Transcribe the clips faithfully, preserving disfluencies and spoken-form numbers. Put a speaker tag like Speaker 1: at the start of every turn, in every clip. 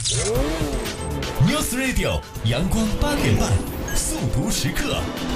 Speaker 1: News Radio 阳光八点半速读时刻。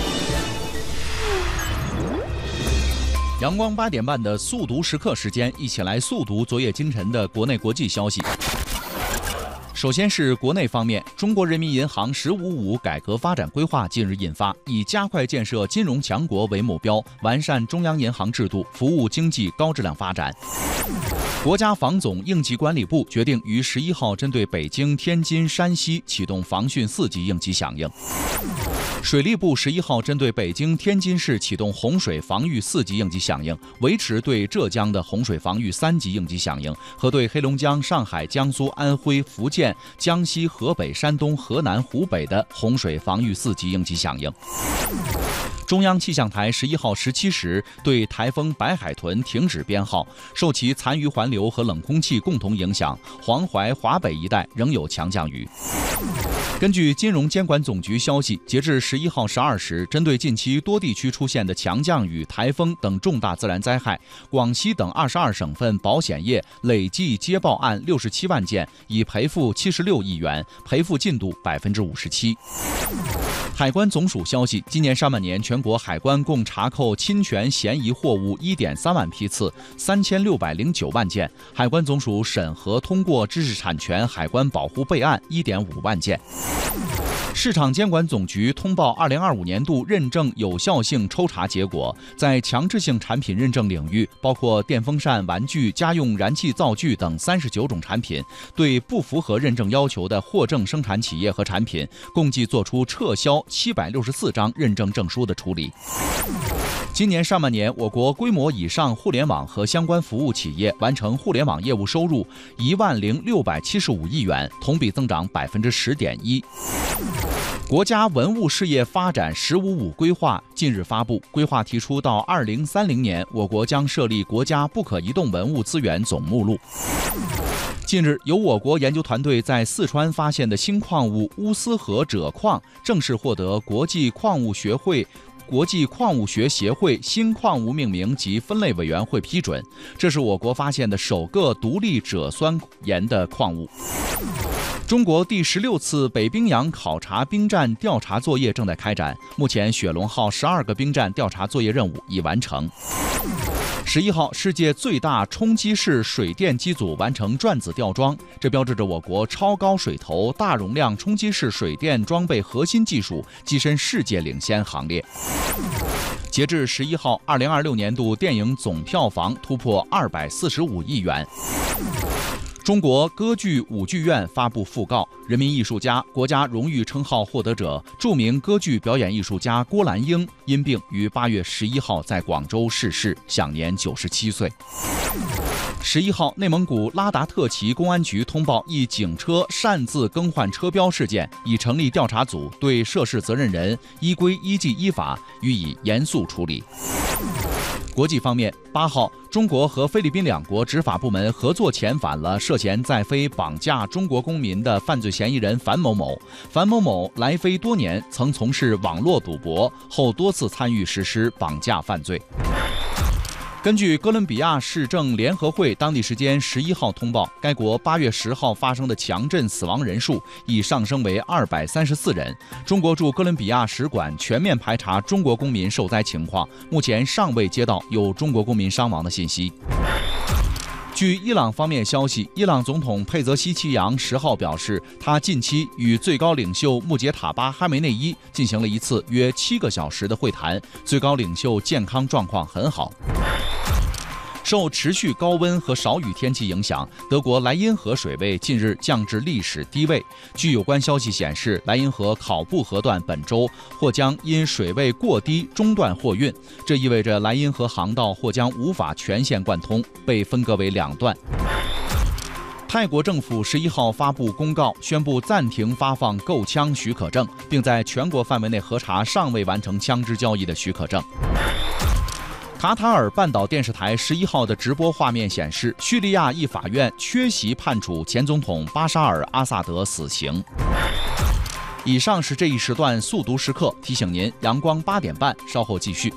Speaker 2: 阳光八点半的速读时刻时间，一起来速读昨夜今晨的国内国际消息。首先是国内方面，中国人民银行“十五五”改革发展规划近日印发，以加快建设金融强国为目标，完善中央银行制度，服务经济高质量发展。国家防总应急管理部决定于十一号针对北京、天津、山西启动防汛四级应急响应。水利部十一号针对北京、天津市启动洪水防御四级应急响应，维持对浙江的洪水防御三级应急响应和对黑龙江、上海、江苏、安徽、福建、江西、河北、山东、河南、湖北的洪水防御四级应急响应。中央气象台十一号十七时对台风白海豚停止编号，受其残余环流和冷空气共同影响，黄淮、华北一带仍有强降雨。根据金融监管总局消息，截至十一号十二时，针对近期多地区出现的强降雨、台风等重大自然灾害，广西等二十二省份保险业累计接报案六十七万件，已赔付七十六亿元，赔付进度百分之五十七。海关总署消息，今年上半年全国海关共查扣侵权嫌疑货物 一点三万批次，三千六百零九万件。海关总署审核通过知识产权海关保护备案 一点五万件。市场监管总局通报二零二五年度认证有效性抽查结果，在强制性产品认证领域，包括电风扇、玩具、家用燃气灶具等三十九种产品，对不符合认证要求的获证生产企业和产品，共计作出撤销七百六十四张认证证书的处理。今年上半年，我国规模以上互联网和相关服务企业完成互联网业务收入一万零六百七十五亿元，同比增长百分之十点一。国家文物事业发展“十五五”规划近日发布，规划提出到二零三零年，我国将设立国家不可移动文物资源总目录。近日，由我国研究团队在四川发现的新矿物乌斯河锗矿正式获得国际矿物学会国际矿物学协会新矿物命名及分类委员会批准，这是我国发现的首个独立锗酸盐的矿物。中国第十六次北冰洋考察兵站调查作业正在开展，目前雪龙号十二个兵站调查作业任务已完成。十一号，世界最大冲击式水电机组完成转子吊装，这标志着我国超高水头、大容量冲击式水电装备核心技术跻身世界领先行列。截至十一号，二零二六年度电影总票房突破二百四十五亿元。中国歌剧舞剧院发布讣告，人民艺术家、国家荣誉称号获得者、著名歌剧表演艺术家郭兰英因病于八月十一号在广州逝世，享年九十七岁。十一号，内蒙古拉达特旗公安局通报一警车擅自更换车标事件，已成立调查组，对涉事责任人依规依纪依法予以严肃处理。国际方面，八号，中国和菲律宾两国执法部门合作遣返了涉嫌在菲绑架中国公民的犯罪嫌疑人樊某某。樊某某来菲多年，曾从事网络赌博，后多次参与实施绑架犯罪。根据哥伦比亚市政联合会当地时间十一号通报，该国八月十号发生的强震死亡人数已上升为二百三十四人。中国驻哥伦比亚使馆全面排查中国公民受灾情况，目前尚未接到有中国公民伤亡的信息。据伊朗方面消息，伊朗总统佩泽西奇扬十号表示，他近期与最高领袖穆杰塔巴哈梅内伊进行了一次约七个小时的会谈，最高领袖健康状况很好。受持续高温和少雨天气影响，德国莱茵河水位近日降至历史低位。据有关消息显示，莱茵河考布河段本周或将因水位过低中断货运，这意味着莱茵河航道或将无法全线贯通，被分割为两段。泰国政府十一号发布公告，宣布暂停发放购枪许可证，并在全国范围内核查尚未完成枪支交易的许可证。卡塔尔半岛电视台十一号的直播画面显示，叙利亚一法院缺席判处前总统巴沙尔·阿萨德死刑。以上是这一时段速读时刻，提醒您，阳光八点半，稍后继续。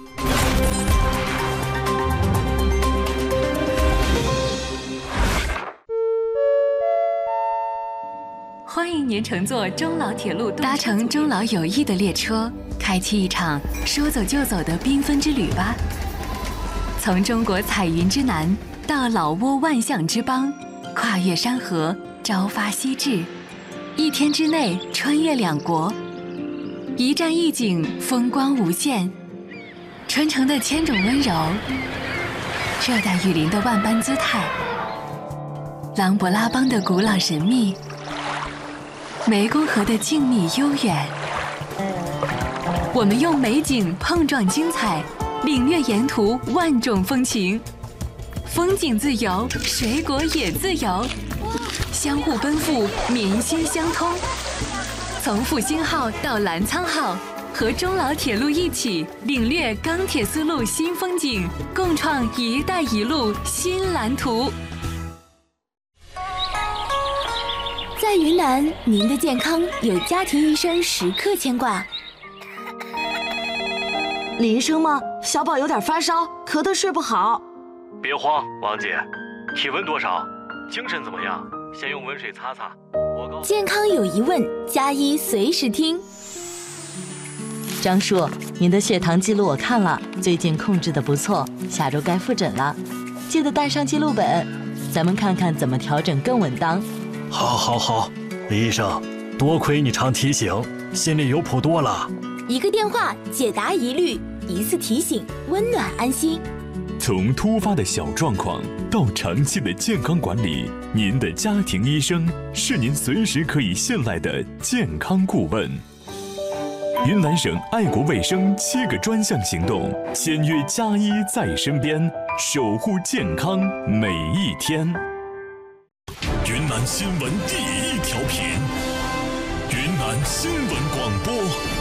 Speaker 3: 欢迎您乘坐中老铁路，搭乘中老友谊的列车，开启一场说走就走的缤纷之旅吧。从中国彩云之南到老挝万象之邦，跨越山河，朝发夕至，一天之内穿越两国，一站一景，风光无限。春城的千种温柔，热带雨林的万般姿态，琅勃拉邦的古老神秘，湄公河的静谧悠远。我们用美景碰撞精彩，领略沿途万种风情。风景自由，水果也自由，相互奔赴，民心相通。从复兴号到澜沧号，和中老铁路一起领略钢铁丝路新风景，共创“一带一路”新蓝图。
Speaker 4: 在云南，您的健康有家庭医生时刻牵挂。
Speaker 5: 李医生吗？小宝有点发烧，咳得睡不好。
Speaker 6: 别慌，王姐，体温多少？精神怎么样？先用温水擦擦。我告
Speaker 4: 健康有疑问，加医随时听。
Speaker 7: 张叔，您的血糖记录我看了，最近控制的不错，下周该复诊了，记得带上记录本，咱们看看怎么调整更稳当。
Speaker 6: 好，好，好，李医生，多亏你常提醒，心里有谱多了。
Speaker 4: 一个电话解答疑虑，一次提醒温暖安心。
Speaker 1: 从突发的小状况到长期的健康管理，您的家庭医生是您随时可以信赖的健康顾问。云南省爱国卫生七个专项行动，签约加医在身边，守护健康每一天。云南新闻第一调频，云南新闻广播。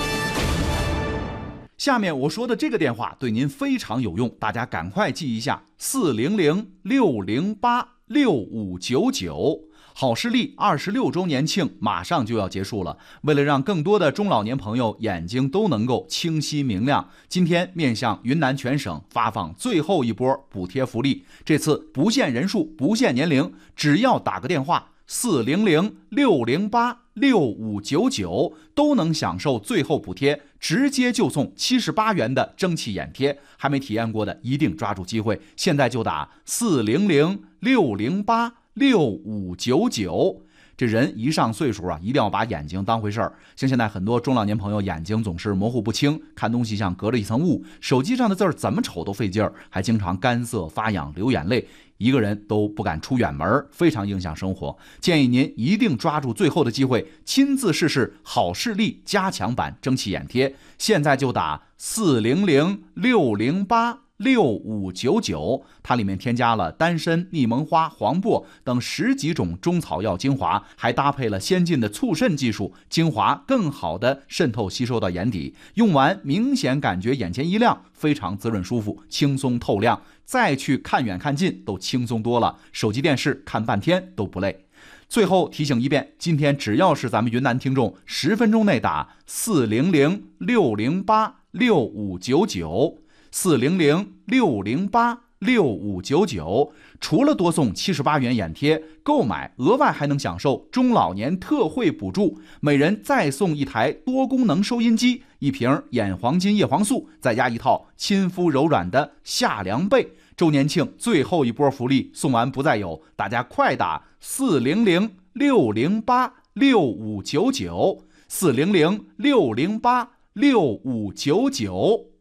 Speaker 2: 下面我说的这个电话对您非常有用，大家赶快记一下：四零零六零八六五九九。好视力二十六周年庆马上就要结束了，为了让更多的中老年朋友眼睛都能够清晰明亮，今天面向云南全省发放最后一波补贴福利。这次不限人数，不限年龄，只要打个电话四零零六零八六五九九，都能享受最后补贴，直接就送七十八元的蒸汽眼贴。还没体验过的一定抓住机会，现在就打四零零六零八六五九九。这人一上岁数啊，一定要把眼睛当回事儿。像现在很多中老年朋友眼睛总是模糊不清，看东西像隔着一层雾，手机上的字儿怎么瞅都费劲儿，还经常干涩发痒流眼泪，一个人都不敢出远门，非常影响生活。建议您一定抓住最后的机会，亲自试试好视力加强版蒸汽眼贴。现在就打四零零六零八六五九九，它里面添加了丹参、逆蒙花、黄柏等十几种中草药精华，还搭配了先进的促渗技术，精华更好的渗透吸收到眼底，用完明显感觉眼前一亮，非常滋润舒服，轻松透亮，再去看远看近都轻松多了，手机电视看半天都不累。最后提醒一遍，今天只要是咱们云南听众，十分钟内打四零零六零八六五九九。四零零六零八六五九九，除了多送七十八元眼贴，购买额外还能享受中老年特惠补助，每人再送一台多功能收音机，一瓶眼黄金叶黄素，再加一套亲肤柔软的夏凉被。周年庆最后一波福利送完不再有，大家快打四零零六零八六五九九，四零零六零八六五九九。